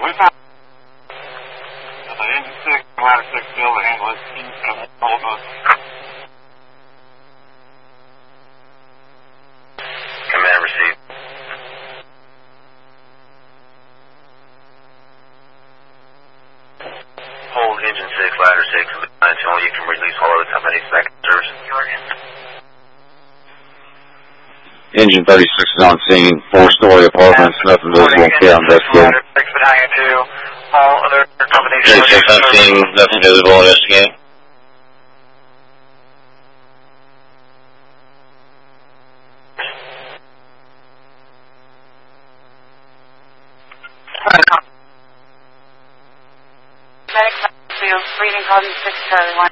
We found the engine 6, ladder 6 bill to handle it. Hold us. Command received. Hold engine 6, ladder 6, until you can release all other companies back to service. Engine 36 is on scene, 4-story apartments, nothing visible, care investigate. Ladder 6, Battalion 2, all other companies. 36 on scene, nothing visible, investigate. Medic field, reading code 6 Charlie 1.